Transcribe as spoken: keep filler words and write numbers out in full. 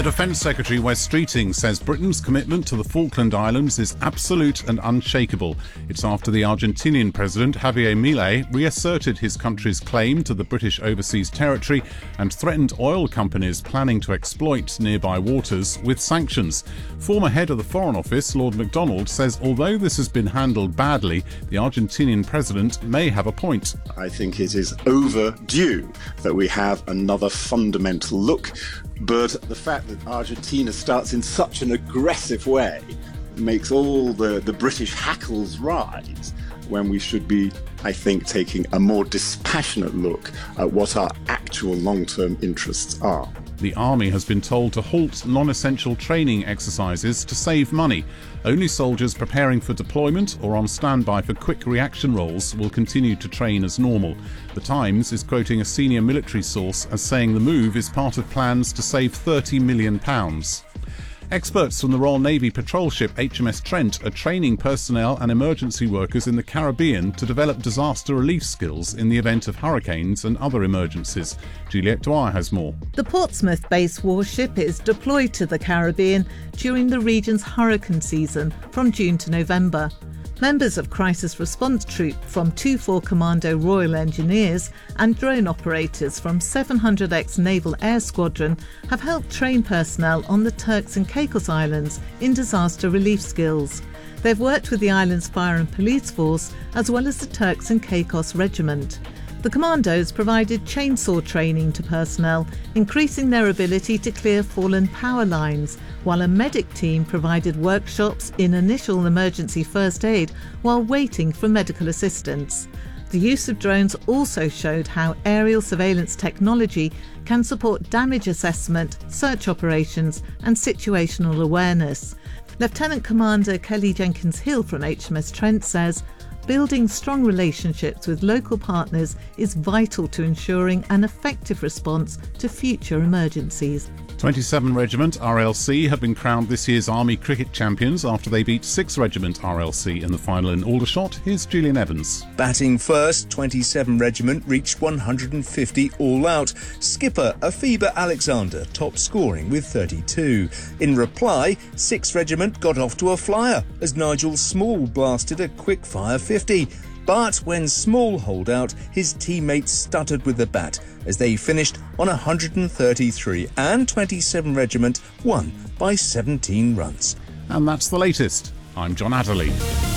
Defence Secretary Wes Streeting says Britain's commitment to the Falkland Islands is absolute and unshakable. It's after the Argentinian President Javier Milei reasserted his country's claim to the British overseas territory and threatened oil companies planning to exploit nearby waters with sanctions. Former head of the Foreign Office, Lord MacDonald, says although this has been handled badly, the Argentinian president may have a point. I think it is overdue that we have another fundamental look. But the fact that Argentina starts in such an aggressive way makes all the, the British hackles rise, when we should be, I think, taking a more dispassionate look at what our actual long-term interests are. The Army has been told to halt non-essential training exercises to save money. Only soldiers preparing for deployment or on standby for quick reaction roles will continue to train as normal. The Times is quoting a senior military source as saying the move is part of plans to save thirty million pounds. Experts from the Royal Navy patrol ship H M S Trent are training personnel and emergency workers in the Caribbean to develop disaster relief skills in the event of hurricanes and other emergencies. Juliette Dwyer has more. The Portsmouth-based warship is deployed to the Caribbean during the region's hurricane season from June to November. Members of Crisis Response Troop from two four Commando Royal Engineers and drone operators from seven hundred X Naval Air Squadron have helped train personnel on the Turks and Caicos Islands in disaster relief skills. They've worked with the island's fire and police force as well as the Turks and Caicos Regiment. The commandos provided chainsaw training to personnel, increasing their ability to clear fallen power lines, while a medic team provided workshops in initial emergency first aid while waiting for medical assistance. The use of drones also showed how aerial surveillance technology can support damage assessment, search operations and situational awareness. Lieutenant Commander Kelly Jenkins-Hill from H M S Trent says, building strong relationships with local partners is vital to ensuring an effective response to future emergencies. twenty-seven Regiment R L C have been crowned this year's Army Cricket Champions after they beat sixth Regiment R L C in the final in Aldershot. Here's Julian Evans. Batting first, twenty-seven Regiment reached one hundred fifty all out. Skipper Afiba Alexander top scoring with thirty-two. In reply, sixth Regiment got off to a flyer as Nigel Small blasted a quick-fire fifty. But when Small holed out, his teammates stuttered with the bat as they finished on one hundred thirty-three, and twenty-seven Regiment won by seventeen runs. And that's the latest. I'm John Adderley.